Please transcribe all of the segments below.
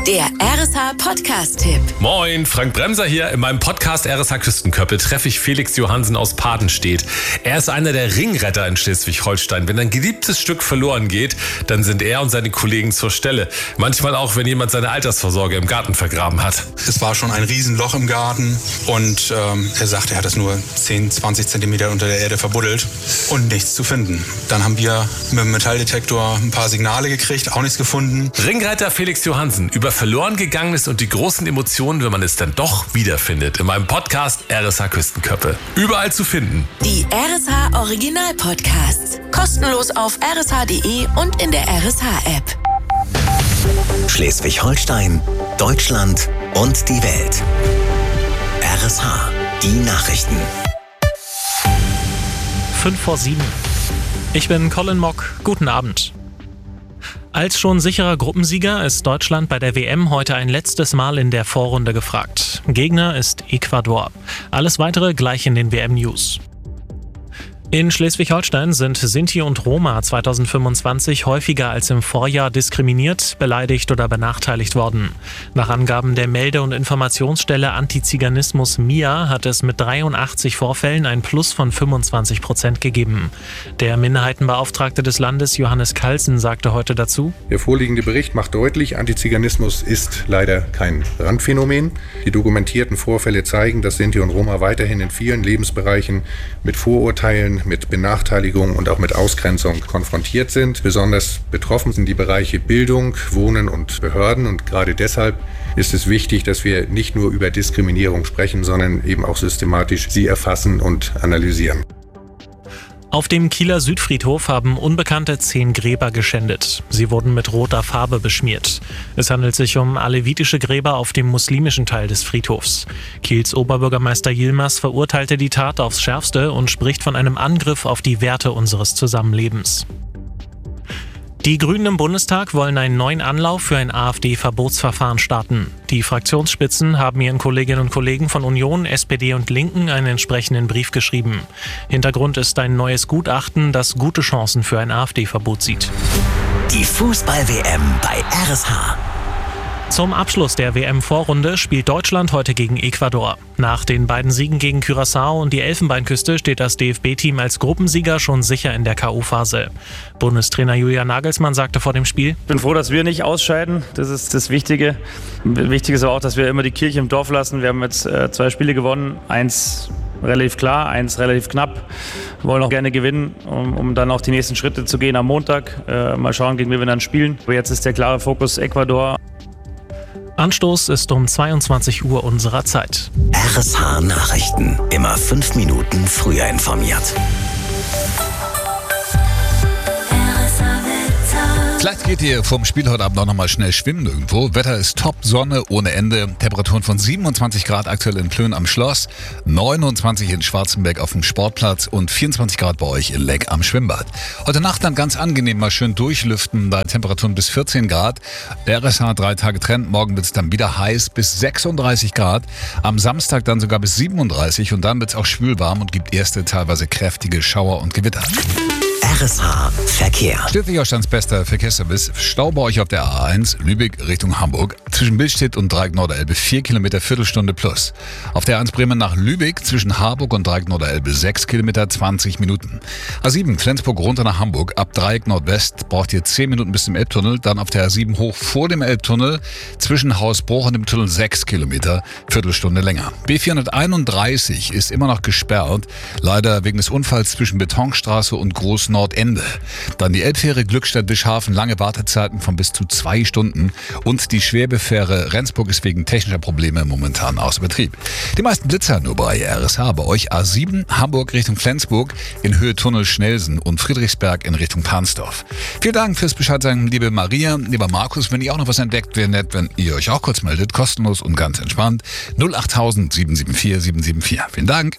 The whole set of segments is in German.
Der RSH Podcast-Tipp. Moin, Frank Bremser hier. In meinem Podcast RSH Küstenköppe treffe ich Felix Johansen aus Padenstedt. Er ist einer der Ringretter in Schleswig-Holstein. Wenn ein geliebtes Stück verloren geht, dann sind er und seine Kollegen zur Stelle. Manchmal auch, wenn jemand seine Altersvorsorge im Garten vergraben hat. Es war schon ein Riesenloch im Garten und er sagt, er hat das nur 10, 20 Zentimeter unter der Erde verbuddelt und nichts zu finden. Dann haben wir mit dem Metalldetektor ein paar Signale gekriegt, auch nichts gefunden. Ringretter Felix Johansen über verloren gegangenes und die großen Emotionen, wenn man es dann doch wiederfindet. In meinem Podcast RSH Küstenköppe. Überall zu finden. Die RSH Original Podcasts. Kostenlos auf rsh.de und in der RSH-App. Schleswig-Holstein, Deutschland und die Welt. RSH, die Nachrichten. 5:07. Ich bin Colin Mock. Guten Abend. Als schon sicherer Gruppensieger ist Deutschland bei der WM heute ein letztes Mal in der Vorrunde gefragt. Gegner ist Ecuador. Alles Weitere gleich in den WM-News. In Schleswig-Holstein sind Sinti und Roma 2025 häufiger als im Vorjahr diskriminiert, beleidigt oder benachteiligt worden. Nach Angaben der Melde- und Informationsstelle Antiziganismus MIA hat es mit 83 Vorfällen ein Plus von 25% gegeben. Der Minderheitenbeauftragte des Landes Johannes Kalsen sagte heute dazu: Der vorliegende Bericht macht deutlich, Antiziganismus ist leider kein Randphänomen. Die dokumentierten Vorfälle zeigen, dass Sinti und Roma weiterhin in vielen Lebensbereichen mit Vorurteilen, mit Benachteiligung und auch mit Ausgrenzung konfrontiert sind. Besonders betroffen sind die Bereiche Bildung, Wohnen und Behörden. Und gerade deshalb ist es wichtig, dass wir nicht nur über Diskriminierung sprechen, sondern eben auch systematisch sie erfassen und analysieren. Auf dem Kieler Südfriedhof haben Unbekannte 10 Gräber geschändet. Sie wurden mit roter Farbe beschmiert. Es handelt sich um alevitische Gräber auf dem muslimischen Teil des Friedhofs. Kiels Oberbürgermeister Yilmaz verurteilte die Tat aufs Schärfste und spricht von einem Angriff auf die Werte unseres Zusammenlebens. Die Grünen im Bundestag wollen einen neuen Anlauf für ein AfD-Verbotsverfahren starten. Die Fraktionsspitzen haben ihren Kolleginnen und Kollegen von Union, SPD und Linken einen entsprechenden Brief geschrieben. Hintergrund ist ein neues Gutachten, das gute Chancen für ein AfD-Verbot sieht. Die Fußball-WM bei RSH. Zum Abschluss der WM-Vorrunde spielt Deutschland heute gegen Ecuador. Nach den beiden Siegen gegen Curaçao und die Elfenbeinküste steht das DFB-Team als Gruppensieger schon sicher in der K.O.-Phase. Bundestrainer Julian Nagelsmann sagte vor dem Spiel: Ich bin froh, dass wir nicht ausscheiden. Das ist das Wichtige. Wichtig ist aber auch, dass wir immer die Kirche im Dorf lassen. Wir haben jetzt 2 Spiele gewonnen. 1 relativ klar, 1 relativ knapp. Wir wollen auch gerne gewinnen, um dann auch die nächsten Schritte zu gehen am Montag. Mal schauen, gegen wen wir dann spielen. Aber jetzt ist der klare Fokus Ecuador. Anstoß ist um 22 Uhr unserer Zeit. RSH Nachrichten. Immer 5 Minuten früher informiert. Vielleicht geht ihr vom Spiel heute Abend auch noch mal schnell schwimmen irgendwo. Wetter ist top, Sonne ohne Ende. Temperaturen von 27 Grad aktuell in Plön am Schloss, 29 in Schwarzenberg auf dem Sportplatz und 24 Grad bei euch in Leck am Schwimmbad. Heute Nacht dann ganz angenehm mal schön durchlüften bei Temperaturen bis 14 Grad. Der RSH 3 Tage Trend, morgen wird es dann wieder heiß bis 36 Grad. Am Samstag dann sogar bis 37 und dann wird es auch schwül warm und gibt erste teilweise kräftige Schauer und Gewitter. RSH Verkehr. Schleswig-Holsteins bester Verkehrsservice. Stau bei euch auf der A1 Lübeck Richtung Hamburg. Zwischen Billstedt und Dreieck-Norderelbe 4 Kilometer, Viertelstunde plus. Auf der A1 Bremen nach Lübeck zwischen Harburg und Dreieck-Norderelbe 6 Kilometer, 20 Minuten. A7 Flensburg runter nach Hamburg. Ab Dreieck Nordwest braucht ihr 10 Minuten bis zum Elbtunnel. Dann auf der A7 hoch vor dem Elbtunnel. Zwischen Hausbruch und dem Tunnel 6 Kilometer, Viertelstunde länger. B431 ist immer noch gesperrt. Leider wegen des Unfalls zwischen Betonstraße und Großnordende. Dann die Elbfähre Glückstadt-Bischhafen, lange Wartezeiten von bis zu 2 Stunden. Und die Schwebefähre Rendsburg ist wegen technischer Probleme momentan außer Betrieb. Die meisten Blitzer nur bei RSH. Bei euch A7 Hamburg Richtung Flensburg in Höhe Tunnel Schnelsen und Friedrichsberg in Richtung Tansdorf. Vielen Dank fürs Bescheid sagen, liebe Maria, lieber Markus. Wenn ihr auch noch was entdeckt, wäre nett, wenn ihr euch auch kurz meldet. Kostenlos und ganz entspannt. 08000 774 774. Vielen Dank.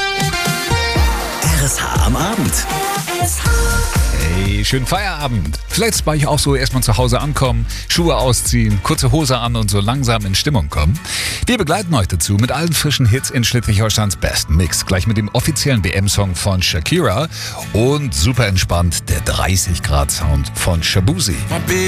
RSH am Abend. Hey, schönen Feierabend. Vielleicht war ich auch so erstmal zu Hause ankommen, Schuhe ausziehen, kurze Hose an und so langsam in Stimmung kommen. Wir begleiten euch dazu mit allen frischen Hits in Schleswig-Holsteins besten Mix. Gleich mit dem offiziellen WM-Song von Shakira und super entspannt der 30 Grad Sound von Shabuzi.